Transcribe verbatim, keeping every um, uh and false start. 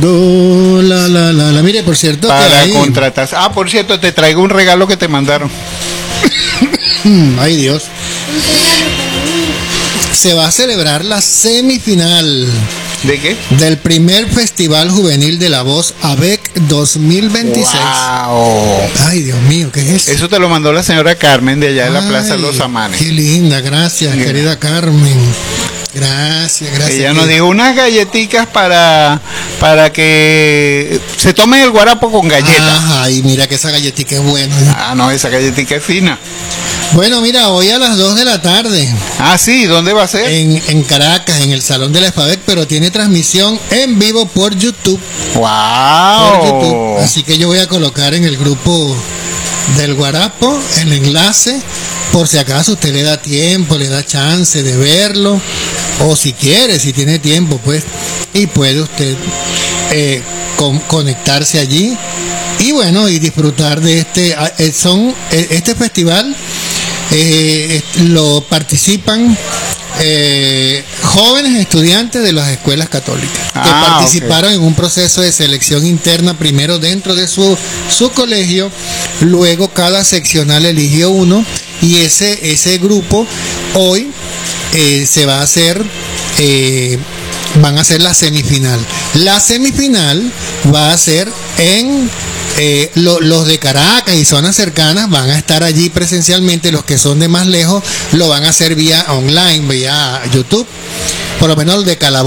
Do, la, la, la, la. Mire, por cierto, para que ahí... contratar. Ah, por cierto, te traigo un regalo que te mandaron. Ay, Dios. Se va a celebrar la semifinal. ¿De qué? Del primer Festival Juvenil de la Voz A B E C dos mil veintiséis. Wow. Ay, Dios mío, ¿qué es eso? Eso te lo mandó la señora Carmen de allá de la Plaza Ay, Los Amanes. Qué linda, gracias, Mira. querida Carmen. Gracias, gracias. Ella nos dijo unas galletitas para para que se tomen el guarapo con galletas. Ajá, y mira que esa galletita es buena. Ah, no, esa galletita es fina. Bueno, mira, hoy a las dos de la tarde. Ah, sí, ¿dónde va a ser? En, en Caracas, en el Salón de la F A B E C, pero tiene transmisión en vivo por YouTube. Wow. Por YouTube. Así que yo voy a colocar en el grupo del Guarapo el enlace, por si acaso usted le da tiempo, le da chance de verlo, o si quiere, si tiene tiempo, pues, y puede usted eh, con, conectarse allí y bueno, y disfrutar de este, eh, son, eh, este festival. Eh, lo participan eh, jóvenes estudiantes de las escuelas católicas que Ah, participaron okay. en un proceso de selección interna, primero dentro de su, su colegio, luego cada seccional eligió uno y ese, ese grupo hoy eh, se va a hacer eh, van a hacer la semifinal. La semifinal va a ser en eh, lo, los de Caracas y zonas cercanas van a estar allí presencialmente, los que son de más lejos lo van a hacer vía online, vía YouTube, por lo menos el de Calabozo.